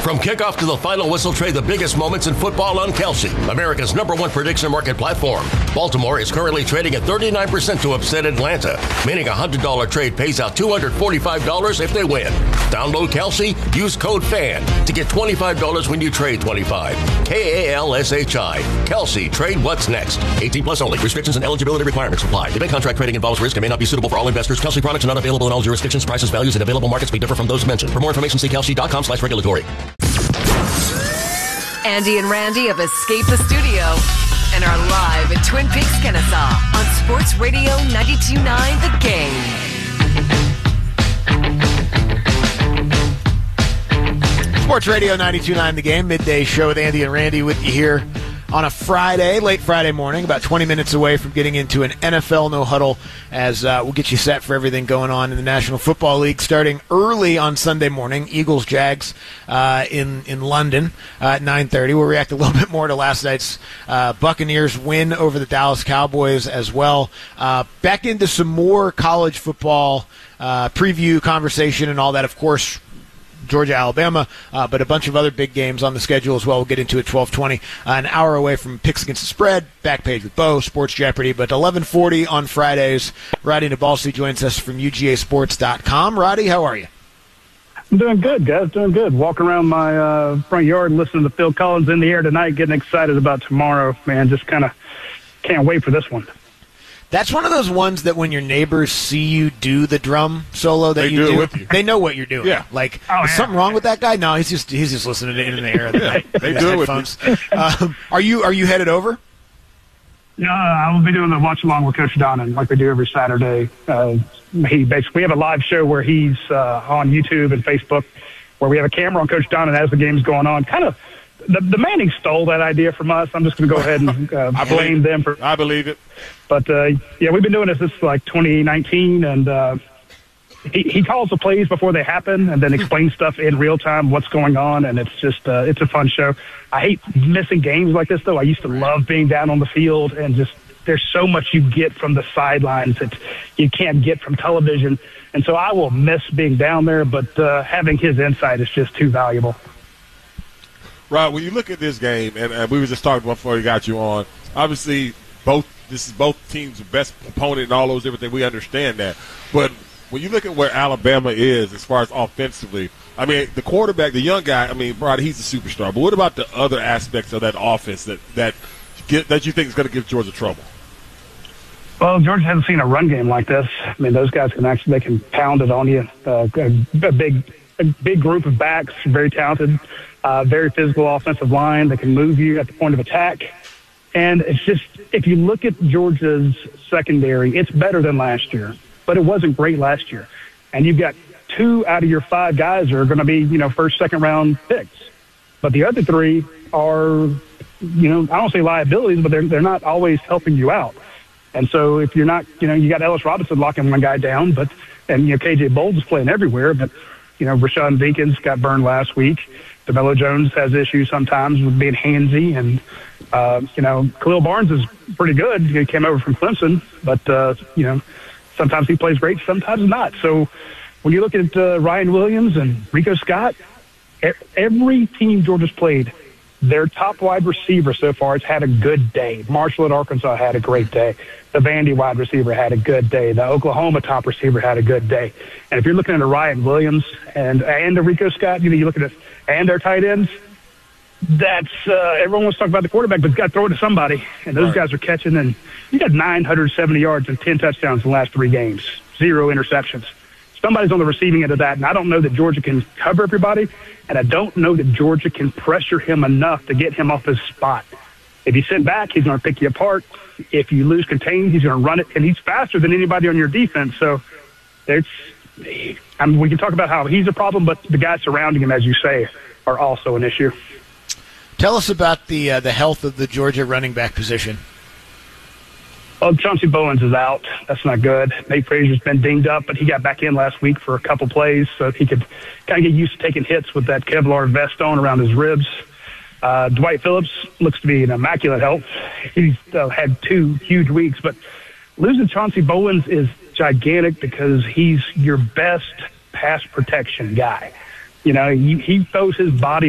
From kickoff to the final whistle, trade the biggest moments in football on Kalshi, America's #1 prediction market platform. Baltimore is currently trading at 39% to upset Atlanta, meaning a $100 trade pays out $245 if they win. Download Kalshi, use code FAN to get $25 when you trade 25. KALSHI. Kalshi, trade what's next. 18 plus only. Restrictions and eligibility requirements apply. Event contract trading involves risk and may not be suitable for all investors. Kalshi products are not available in all jurisdictions. Prices, values, and available markets may differ from those mentioned. For more information, see kalshi.com/regulatory. Andy and Randy have escaped the studio and are live in Twin Peaks, Kennesaw on Sports Radio 92.9 The Game. Sports Radio 92.9 The Game, midday show with Andy and Randy with you here on a Friday, late Friday morning, about 20 minutes away from getting into an NFL No Huddle as we'll get you set for everything going on in the National Football League starting early on Sunday morning. Eagles-Jags in London at 9:30. We'll react a little bit more to last night's Buccaneers win over the Dallas Cowboys as well. Back into some more college football preview conversation and all that, of course. Georgia, Alabama, but a bunch of other big games on the schedule as well. We'll get into it 12:20, an hour away from Picks Against the Spread, Backpage with Bo, Sports Jeopardy. But 11:40 on Fridays, Roddy Nabalsi joins us from UGASports.com. Roddy, how are you? I'm doing good, guys. Doing good. Walking around my front yard and listening to Phil Collins in the air tonight, getting excited about tomorrow, man. Just kind of can't wait for this one. That's one of those ones that when your neighbors see you do the drum solo that you do, with you. They know what you're doing. Yeah. Like, is something wrong with that guy? No, he's just listening to it in the air. They do it with me. Are you headed over? Yeah, I will be doing the watch along with Coach Donnan like we do every Saturday. We have a live show where he's on YouTube and Facebook, where we have a camera on Coach Donnan as the game's going on. Kind of the Mannings stole that idea from us. I'm just going to go ahead and blame them for. I believe it. But we've been doing this since like 2019, and he calls the plays before they happen, and then explains stuff in real time, what's going on, and it's just it's a fun show. I hate missing games like this, though. I used to love being down on the field, and just there's so much you get from the sidelines that you can't get from television, and so I will miss being down there. But having his insight is just too valuable. Rod, when you look at this game, and we were just talking before we got you on, obviously this is both teams' best opponent and all those different things. We understand that. But when you look at where Alabama is as far as offensively, I mean, the quarterback, the young guy, I mean, Rod, he's a superstar. But what about the other aspects of that offense that you think is going to give Georgia trouble? Well, Georgia hasn't seen a run game like this. I mean, those guys they can pound it on you. A big group of backs, very talented, very physical offensive line that can move you at the point of attack. And it's just, if you look at Georgia's secondary, it's better than last year, but it wasn't great last year. And you've got 2 out of your 5 guys are going to be, first, second round picks. But the other 3 are, I don't say liabilities, but they're not always helping you out. And so if you're not, you got Ellis Robinson locking one guy down, and KJ Bolles is playing everywhere, but, Rashawn Jenkins got burned last week. DeMello Jones has issues sometimes with being handsy, and Khalil Barnes is pretty good. He came over from Clemson, but sometimes he plays great, sometimes not. So when you look at Ryan Williams and Rico Scott, every team Georgia's played, their top wide receiver so far has had a good day. Marshall at Arkansas had a great day. The Vandy wide receiver had a good day. The Oklahoma top receiver had a good day. And if you're looking at a Ryan Williams and a Rico Scott, you look at it, and their tight ends, that's everyone wants to talk about the quarterback, but it's got to throw it to somebody. And those guys are catching, and you got 970 yards and 10 touchdowns in the last 3 games, 0 interceptions. Somebody's on the receiving end of that, and I don't know that Georgia can cover everybody, and I don't know that Georgia can pressure him enough to get him off his spot. If you sit back, he's going to pick you apart. If you lose contain, he's going to run it, and he's faster than anybody on your defense. So we can talk about how he's a problem, but the guys surrounding him, as you say, are also an issue. Tell us about the health of the Georgia running back position. Well, Chauncey Bowens is out. That's not good. Nate Frazier's been dinged up, but he got back in last week for a couple plays, so he could kind of get used to taking hits with that Kevlar vest on around his ribs. Dwight Phillips looks to be in immaculate health. He's had 2 huge weeks, but losing Chauncey Bowens is gigantic because he's your best pass protection guy. He throws his body